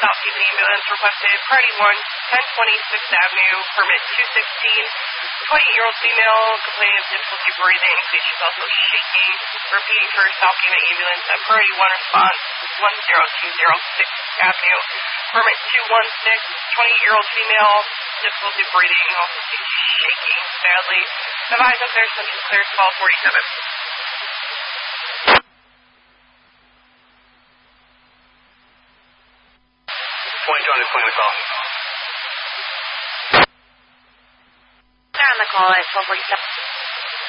Southeast ambulance requested priority 1, 1020 6th Avenue, permit 216. 20-year-old female complaining of difficulty breathing. She's also shaking. Repeating for Southgate ambulance at priority 1 response 10206 Avenue, permit 216. 20-year-old female, difficulty breathing, also seems shaking badly. Advise on clear, central clear 1247. 2020 plan call. They're on the call at 1247.